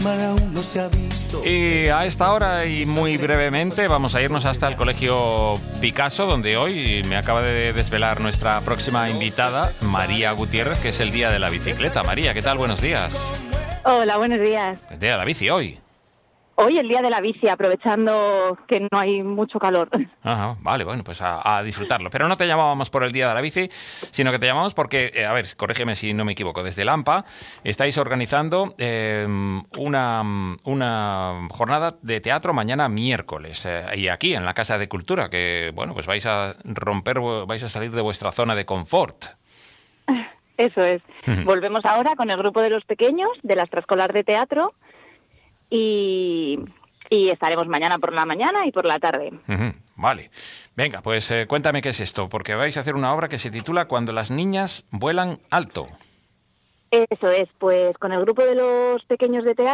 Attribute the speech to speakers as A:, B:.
A: Y a esta hora y muy brevemente vamos a irnos hasta el Colegio Picasso, donde hoy me acaba de desvelar nuestra próxima invitada, María Gutiérrez, que es el Día de la Bicicleta. María, ¿qué tal? Buenos días.
B: Hola, buenos días.
A: El Día de la Bici hoy.
B: Hoy el día de la bici, aprovechando que no hay mucho calor.
A: Ajá, vale, bueno, pues a disfrutarlo. Pero no te llamábamos por el Día de la Bici, sino que te llamamos porque, a ver, corrígeme si no me equivoco, desde Lampa estáis organizando una jornada de teatro mañana miércoles, y aquí en la Casa de Cultura, que, bueno, pues vais a salir de vuestra zona de confort.
B: Eso es. Volvemos ahora con el grupo de los pequeños de la extraescolar de teatro. Y estaremos mañana por la mañana y por la tarde.
A: Vale. Venga, pues cuéntame qué es esto, porque vais a hacer una obra que se titula Cuando las niñas vuelan alto.
B: Eso es, pues con el grupo de los pequeños de teatro